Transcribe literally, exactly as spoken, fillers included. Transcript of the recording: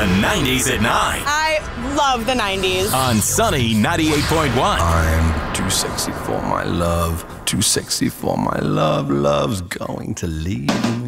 The nineties at nine. I love the nineties. On Sunny ninety-eight point one. I'm too sexy for my love. Too sexy for my love. Love's going to leave me.